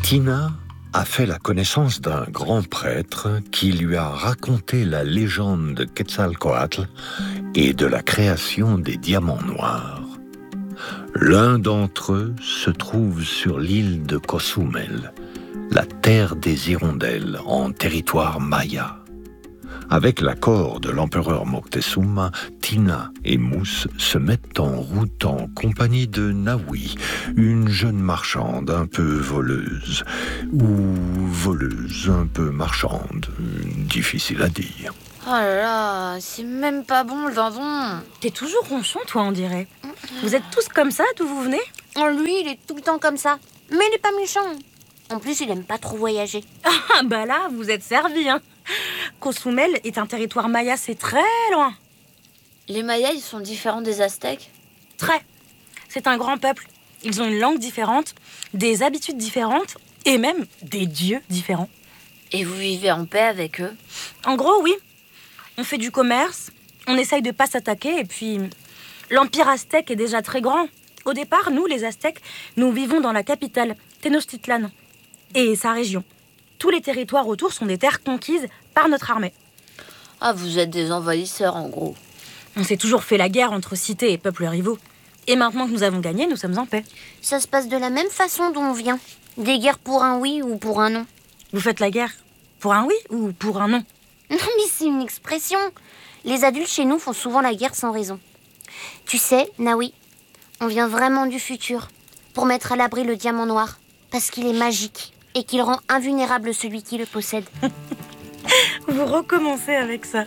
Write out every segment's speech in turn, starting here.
Tina a fait la connaissance d'un grand prêtre qui lui a raconté la légende de Quetzalcoatl et de la création des diamants noirs. L'un d'entre eux se trouve sur l'île de Cozumel, la terre des hirondelles en territoire maya. Avec l'accord de l'empereur Moctezuma, Tina et Mousse se mettent en route en compagnie de Nawi, une jeune marchande un peu voleuse, ou voleuse un peu marchande, difficile à dire. Oh là là, c'est même pas bon le dindon. T'es toujours ronchon, toi, on dirait. Vous êtes tous comme ça, d'où vous venez? Oh, lui, il est tout le temps comme ça. Mais il est pas méchant. En plus, il aime pas trop voyager. Ah bah là, vous êtes servis, hein. Cozumel est un territoire maya, c'est très loin. Les Mayas, ils sont différents des Aztèques? Très. C'est un grand peuple. Ils ont une langue différente, des habitudes différentes et même des dieux différents. Et vous vivez en paix avec eux? En gros, oui. On fait du commerce, on essaye de pas s'attaquer et puis... L'empire aztèque est déjà très grand. Au départ, nous, les Aztèques, nous vivons dans la capitale, Tenochtitlan, et sa région. Tous les territoires autour sont des terres conquises par notre armée. Ah, vous êtes des envahisseurs, en gros. On s'est toujours fait la guerre entre cités et peuples rivaux. Et maintenant que nous avons gagné, nous sommes en paix. Ça se passe de la même façon dont on vient. Des guerres pour un oui ou pour un non. Vous faites la guerre pour un oui ou pour un non? Non, mais c'est une expression. Les adultes chez nous font souvent la guerre sans raison. Tu sais, Nawi, on vient vraiment du futur pour mettre à l'abri le diamant noir, parce qu'il est magique et qu'il rend invulnérable celui qui le possède. Vous recommencez avec ça.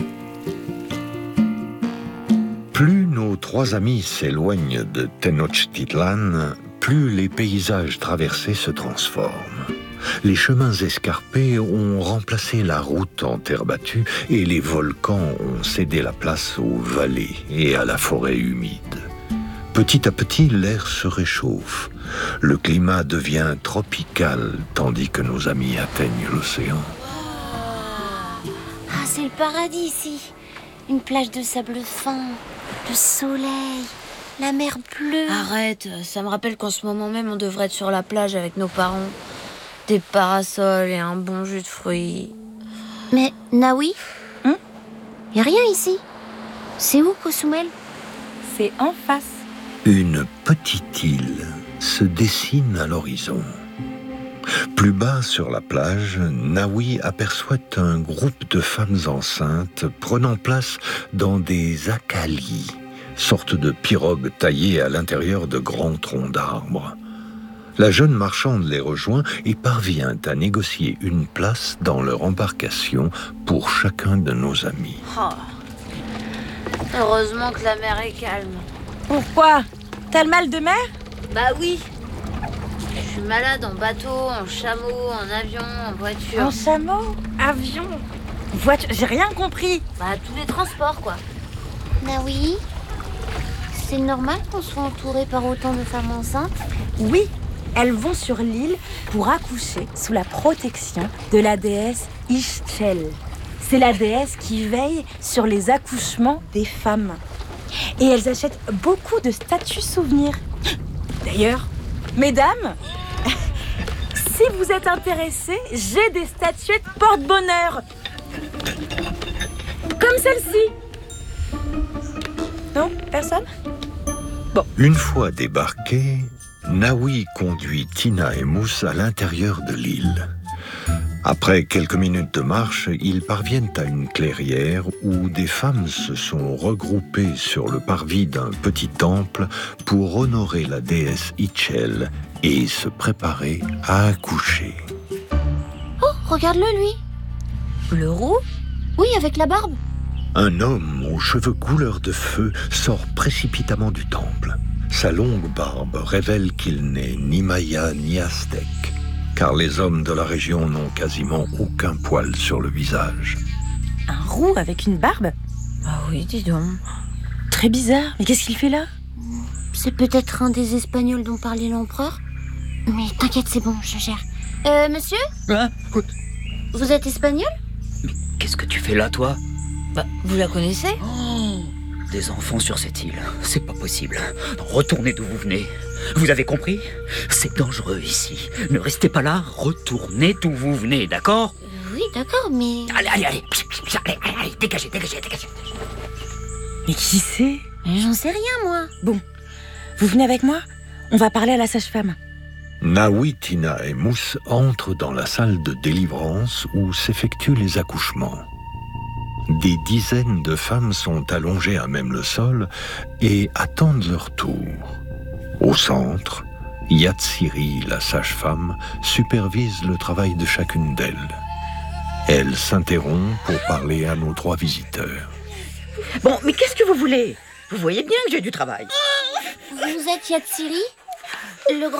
Plus nos trois amis s'éloignent de Tenochtitlan, plus les paysages traversés se transforment. Les chemins escarpés ont remplacé la route en terre battue et les volcans ont cédé la place aux vallées et à la forêt humide. Petit à petit, l'air se réchauffe. Le climat devient tropical tandis que nos amis atteignent l'océan. Ah, c'est le paradis ici. Une plage de sable fin, le soleil, la mer bleue. Arrête, ça me rappelle qu'en ce moment même on devrait être sur la plage avec nos parents. Des parasols et un bon jus de fruits. Mais Nawi, y a rien ici. C'est où Cozumel? C'est en face. Une petite île se dessine à l'horizon. Plus bas sur la plage, Nawi aperçoit un groupe de femmes enceintes prenant place dans des akalis, sorte de pirogues taillées à l'intérieur de grands troncs d'arbres. La jeune marchande les rejoint et parvient à négocier une place dans leur embarcation pour chacun de nos amis. Oh. Heureusement que la mer est calme. Pourquoi? T'as le mal de mer? Bah oui. Je suis malade en bateau, en chameau, en avion, en voiture. En chameau? Avion? Voiture? J'ai rien compris. Bah tous les transports quoi. Nawi, c'est normal qu'on soit entouré par autant de femmes enceintes? Oui. Elles vont sur l'île pour accoucher sous la protection de la déesse Ixchel. C'est la déesse qui veille sur les accouchements des femmes. Et elles achètent beaucoup de statues souvenirs. D'ailleurs, mesdames, si vous êtes intéressées, j'ai des statuettes porte-bonheur. Comme celle-ci. Non, personne? Bon. Une fois débarqués, Nawi conduit Tina et Mousse à l'intérieur de l'île. Après quelques minutes de marche, ils parviennent à une clairière où des femmes se sont regroupées sur le parvis d'un petit temple pour honorer la déesse Ixchel et se préparer à accoucher. Oh, regarde-le lui. Le roux? Oui, avec la barbe. Un homme aux cheveux couleur de feu sort précipitamment du temple. Sa longue barbe révèle qu'il n'est ni maya ni aztèque, car les hommes de la région n'ont quasiment aucun poil sur le visage. Un roux avec une barbe? Ah oui, dis donc. Très bizarre, mais qu'est-ce qu'il fait là? C'est peut-être un des Espagnols dont parlait l'empereur. Mais t'inquiète, c'est bon, je gère. Monsieur? Hein? Vous êtes espagnol? Mais qu'est-ce que tu fais là, toi? Bah, vous la connaissez? Oh, des enfants sur cette île, c'est pas possible. Retournez d'où vous venez. Vous avez compris? C'est dangereux ici. Ne restez pas là, retournez d'où vous venez, d'accord? Oui, d'accord, mais... Allez, dégagez. Mais qui c'est? J'en sais rien, moi. Bon, vous venez avec moi? On va parler à la sage-femme. Naoui, Tina et Mousse entrent dans la salle de délivrance où s'effectuent les accouchements. Des dizaines de femmes sont allongées à même le sol et attendent leur tour. Au centre, Yatsiri, la sage-femme, supervise le travail de chacune d'elles. Elle s'interrompt pour parler à nos 3 visiteurs. Bon, mais qu'est-ce que vous voulez? Vous voyez bien que j'ai du travail. Vous êtes Yatsiri? Le